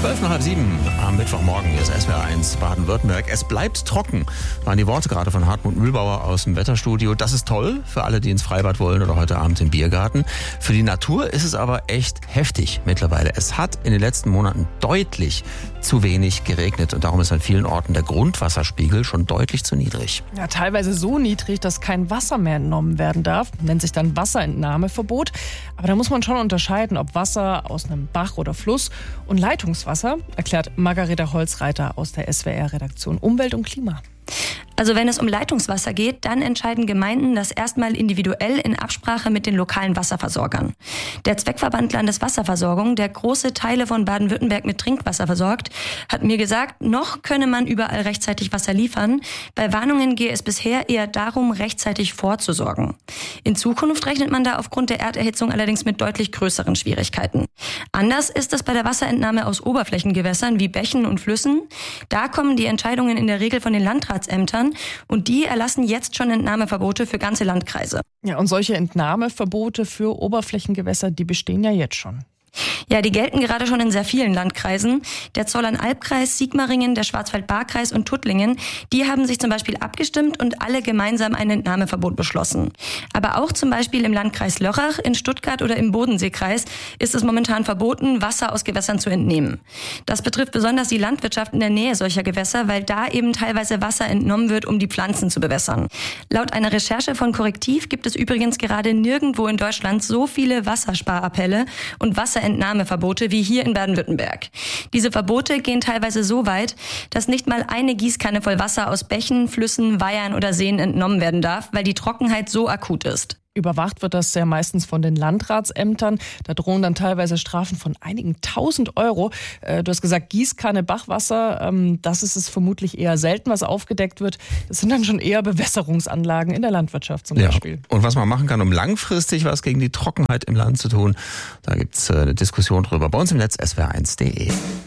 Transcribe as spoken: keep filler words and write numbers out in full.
Zwölf nach halb sieben am Mittwochmorgen, hier ist S W R eins Baden-Württemberg. Es bleibt trocken, waren die Worte gerade von Hartmut Mühlbauer aus dem Wetterstudio. Das ist toll für alle, die ins Freibad wollen oder heute Abend im Biergarten. Für die Natur ist es aber echt heftig mittlerweile. Es hat in den letzten Monaten deutlich zu wenig geregnet und darum ist an vielen Orten der Grundwasserspiegel schon deutlich zu niedrig. Ja, teilweise so niedrig, dass kein Wasser mehr entnommen werden darf. Nennt sich dann Wasserentnahmeverbot. Aber da muss man schon unterscheiden, ob Wasser aus einem Bach oder Fluss und Leitungswasser, erklärt Margareta Holzreiter aus der S W R-Redaktion Umwelt und Klima. Also wenn es um Leitungswasser geht, dann entscheiden Gemeinden das erstmal individuell in Absprache mit den lokalen Wasserversorgern. Der Zweckverband Landeswasserversorgung, der große Teile von Baden-Württemberg mit Trinkwasser versorgt, hat mir gesagt, noch könne man überall rechtzeitig Wasser liefern. Bei Warnungen gehe es bisher eher darum, rechtzeitig vorzusorgen. In Zukunft rechnet man da aufgrund der Erderhitzung allerdings mit deutlich größeren Schwierigkeiten. Anders ist es bei der Wasserentnahme aus Oberflächengewässern wie Bächen und Flüssen. Da kommen die Entscheidungen in der Regel von den Landratsämtern und die erlassen jetzt schon Entnahmeverbote für ganze Landkreise. Ja, und solche Entnahmeverbote für Oberflächengewässer, die bestehen ja jetzt schon. Ja, die gelten gerade schon in sehr vielen Landkreisen. Der Zollern-Albkreis, Sigmaringen, der Schwarzwald-Baar-Kreis und Tuttlingen, die haben sich zum Beispiel abgestimmt und alle gemeinsam ein Entnahmeverbot beschlossen. Aber auch zum Beispiel im Landkreis Lörrach, in Stuttgart oder im Bodenseekreis ist es momentan verboten, Wasser aus Gewässern zu entnehmen. Das betrifft besonders die Landwirtschaft in der Nähe solcher Gewässer, weil da eben teilweise Wasser entnommen wird, um die Pflanzen zu bewässern. Laut einer Recherche von Korrektiv gibt es übrigens gerade nirgendwo in Deutschland so viele Wassersparappelle und Wasser Entnahmeverbote wie hier in Baden-Württemberg. Diese Verbote gehen teilweise so weit, dass nicht mal eine Gießkanne voll Wasser aus Bächen, Flüssen, Weihern oder Seen entnommen werden darf, weil die Trockenheit so akut ist. Überwacht wird das ja meistens von den Landratsämtern. Da drohen dann teilweise Strafen von einigen tausend Euro. Du hast gesagt, Gießkanne, Bachwasser, das ist es vermutlich eher selten, was aufgedeckt wird. Das sind dann schon eher Bewässerungsanlagen in der Landwirtschaft zum Beispiel. Ja. Und was man machen kann, um langfristig was gegen die Trockenheit im Land zu tun, da gibt es eine Diskussion drüber bei uns im Netz S W R eins punkt de.